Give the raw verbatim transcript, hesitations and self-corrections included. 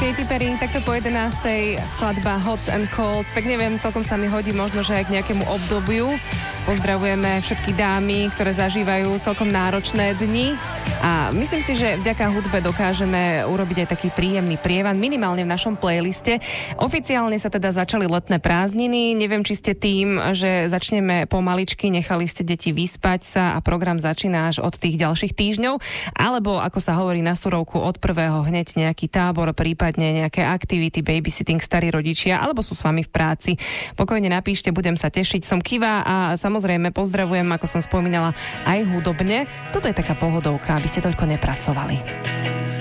Katy Perry, takto po jedenástej skladba Hot and Cold. Tak neviem, celkom sa mi hodí možno, že aj k nejakému obdobiu. Pozdravujeme všetky dámy, ktoré zažívajú celkom náročné dni. A myslím si, že vďaka hudbe dokážeme urobiť aj taký príjemný prievan, minimálne v našom playliste. Oficiálne sa teda začali letné prázdniny. Neviem, či ste tým, že začneme pomaličky, nechali ste deti vyspať sa a program začína až od tých ďalších týždňov, alebo ako sa hovorí na Surovku, od prvého hneď nejaký tábor, prípadne nejaké aktivity, babysitting, starí rodičia, alebo sú s vami v práci. Pokojne napíšte, budem sa tešiť. Som Kiva a samozrejme pozdravujem, ako som spomínala, aj hudobne. Toto je taká pohodovka, aby ste toľko nepracovali.